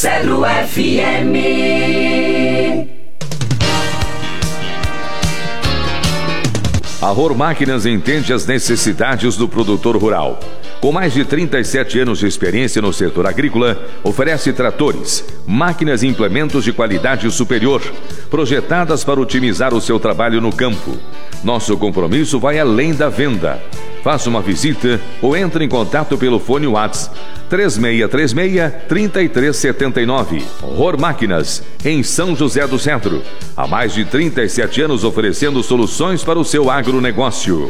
Marcelo FM. A Rohr Máquinas entende as necessidades do produtor rural. Com mais de 37 anos de experiência no setor agrícola, oferece tratores, máquinas e implementos de qualidade superior, projetadas para otimizar o seu trabalho no campo. Nosso compromisso vai além da venda. Faça uma visita ou entre em contato pelo fone WhatsApp 3636-3379. Rohr Máquinas, em São José do Centro. Há mais de 37 anos oferecendo soluções para o seu agronegócio.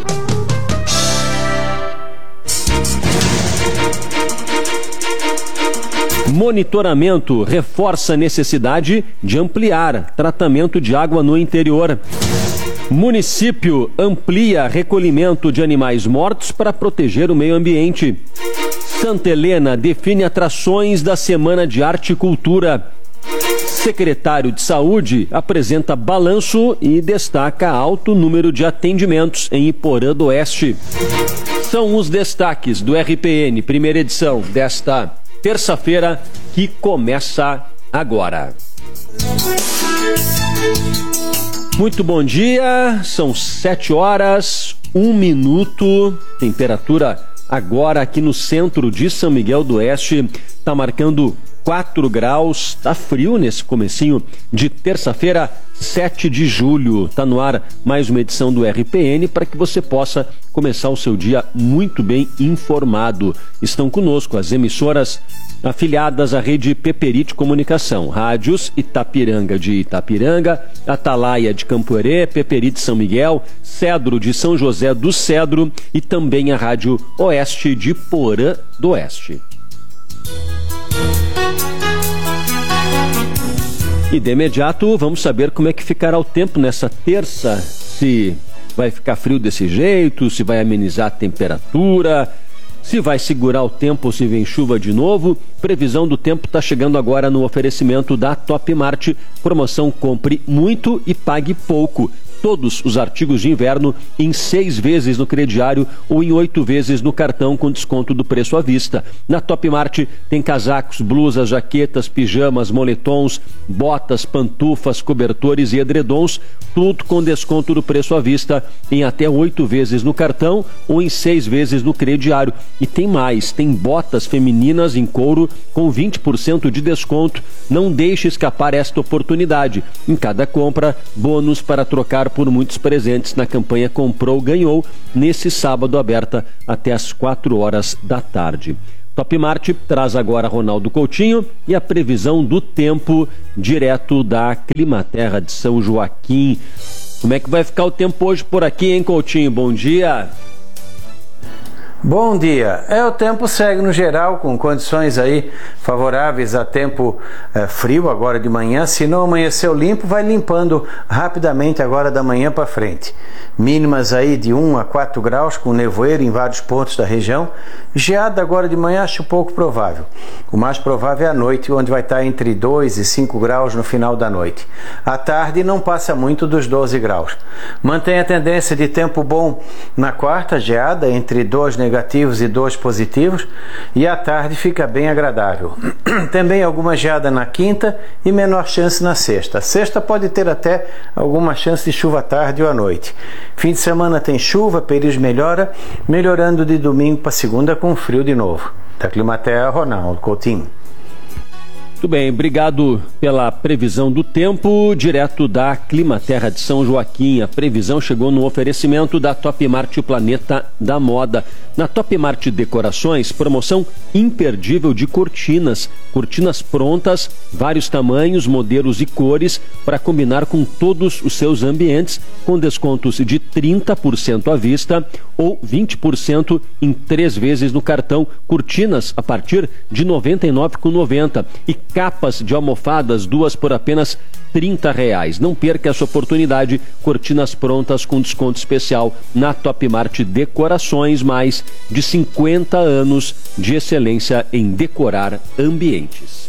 Monitoramento reforça a necessidade de ampliar tratamento de água no interior. Município amplia recolhimento de animais mortos para proteger o meio ambiente. Santa Helena define atrações da Semana de Arte e Cultura. Secretário de Saúde apresenta balanço e destaca alto número de atendimentos em Iporã do Oeste. São os destaques do RPN, primeira edição desta terça-feira, que começa agora. Muito bom dia, são 7h01, temperatura agora aqui no centro de São Miguel do Oeste, está marcando 4 graus, tá frio nesse comecinho de terça-feira, 7 de julho. Tá no ar mais uma edição do RPN para que você possa começar o seu dia muito bem informado. Estão conosco as emissoras afiliadas à rede Peperite Comunicação, rádios Itapiranga de Itapiranga, Atalaia de Camporê, Peperite São Miguel, Cedro de São José do Cedro e também a Rádio Oeste de Porã do Oeste. E de imediato vamos saber como é que ficará o tempo nessa terça, se vai ficar frio desse jeito, se vai amenizar a temperatura, se vai segurar o tempo ou se vem chuva de novo. Previsão do tempo está chegando agora no oferecimento da Top Mart, promoção compre muito e pague pouco. Todos os artigos de inverno em 6 vezes no crediário ou em 8 vezes no cartão com desconto do preço à vista. Na Top Mart tem casacos, blusas, jaquetas, pijamas, moletons, botas, pantufas, cobertores e edredons, tudo com desconto do preço à vista em até 8 vezes no cartão ou em 6 vezes no crediário. E tem mais, tem botas femininas em couro com 20% de desconto. Não deixe escapar esta oportunidade. Em cada compra, bônus para trocar por muitos presentes na campanha Comprou, Ganhou, nesse sábado aberta até às 4 horas da tarde. Top Mart traz agora Ronaldo Coutinho e a previsão do tempo direto da Climaterra de São Joaquim. Como é que vai ficar o tempo hoje por aqui, hein, Coutinho? Bom dia! Bom dia. O tempo segue no geral com condições aí favoráveis a tempo frio agora de manhã. Se não amanheceu limpo, vai limpando rapidamente agora da manhã para frente. Mínimas aí de 1 a 4 graus com nevoeiro em vários pontos da região. Geada agora de manhã acho pouco provável. O mais provável é à noite, onde vai estar entre 2 e 5 graus no final da noite. À tarde não passa muito dos 12 graus. Mantém a tendência de tempo bom na quarta, geada entre 2 negativos e 2 positivos, e à tarde fica bem agradável. Também alguma geada na quinta e menor chance na sexta. A sexta pode ter até alguma chance de chuva à tarde ou à noite. Fim de semana tem chuva, período melhorando de domingo para segunda com frio de novo. Da Climaterra, Ronaldo Coutinho. Muito bem, obrigado pela previsão do tempo, direto da Climaterra de São Joaquim. A previsão chegou no oferecimento da Top Mart, o planeta da moda. Na Top Mart Decorações, promoção imperdível de cortinas. Cortinas prontas, vários tamanhos, modelos e cores para combinar com todos os seus ambientes, com descontos de 30% à vista ou 20% em 3 vezes no cartão. Cortinas a partir de R$ 99,90 e capas de almofadas, 2 por apenas R$ 30. Não perca essa oportunidade. Cortinas prontas com desconto especial na Top Mart Decorações, mais de 50 anos de excelência em decorar ambientes.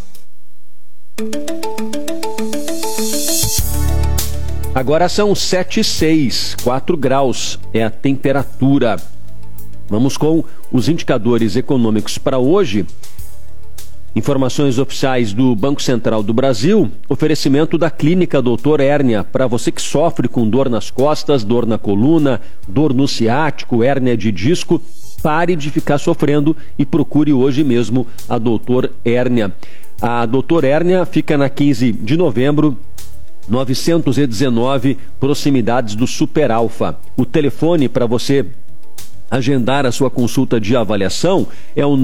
Agora são 7h06, 4 graus é a temperatura. Vamos com os indicadores econômicos para hoje. Informações oficiais do Banco Central do Brasil, oferecimento da Clínica Doutor Hérnia, para você que sofre com dor nas costas, dor na coluna, dor no ciático, hérnia de disco, pare de ficar sofrendo e procure hoje mesmo a Doutor Hérnia. A Doutor Hérnia fica na 15 de novembro, 919, proximidades do Super Alfa. O telefone para você agendar a sua consulta de avaliação é o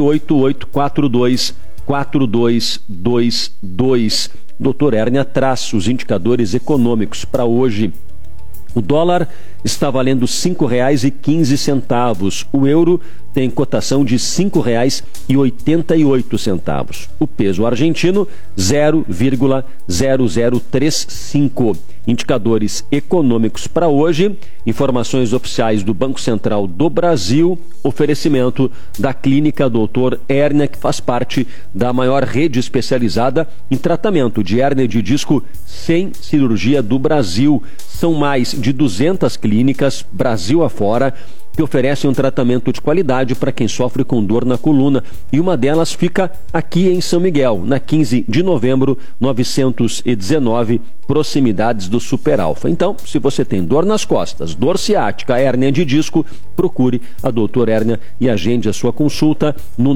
988424222. Doutor Hérnia traz os indicadores econômicos para hoje. O dólar está valendo R$ 5,15. O euro tem cotação de R$ 5,88. O peso argentino, 0,0035. Indicadores econômicos para hoje, informações oficiais do Banco Central do Brasil, oferecimento da Clínica Doutor Hérnia, que faz parte da maior rede especializada em tratamento de hérnia de disco sem cirurgia do Brasil. São mais de 200 clínicas, Brasil afora, que oferecem um tratamento de qualidade para quem sofre com dor na coluna. E uma delas fica aqui em São Miguel, na 15 de novembro, 919, proximidades do Super Alfa. Então, se você tem dor nas costas, dor ciática, hérnia de disco, procure a Doutor Hérnia e agende a sua consulta no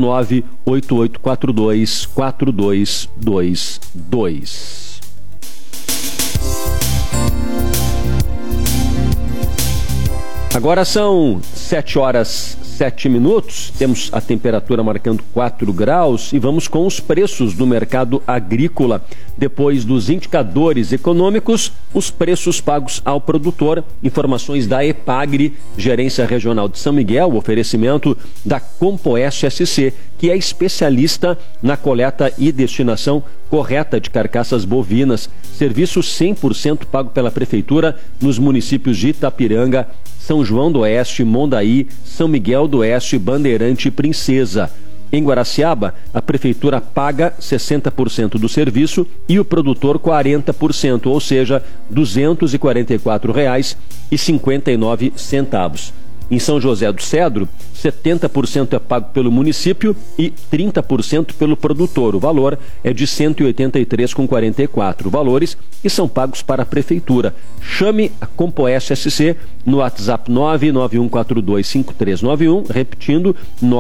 988424222. Agora são 7h07, temos a temperatura marcando 4 graus e vamos com os preços do mercado agrícola. Depois dos indicadores econômicos, os preços pagos ao produtor, informações da EPAGRE, Gerência Regional de São Miguel, oferecimento da Compoeste SC, que é especialista na coleta e destinação correta de carcaças bovinas, serviço 100% pago pela Prefeitura nos municípios de Itapiranga, São João do Oeste, Mondaí, São Miguel do Oeste, Bandeirante e Princesa. Em Guaraciaba, a Prefeitura paga 60% do serviço e o produtor 40%, ou seja, R$ 244,59. Em São José do Cedro, 70% é pago pelo município e 30% pelo produtor. O valor é de R$ 183,44. Valores que são pagos para a Prefeitura. Chame a Compoeste SC no WhatsApp 991425391, repetindo,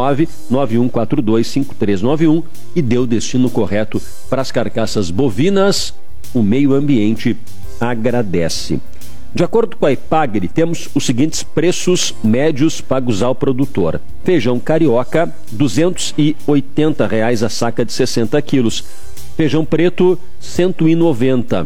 991425391, e dê o destino correto para as carcaças bovinas. O meio ambiente agradece. De acordo com a EPAGRE, temos os seguintes preços médios pagos ao produtor. Feijão carioca, R$ 280 a saca de 60 quilos. Feijão preto, R$ 190.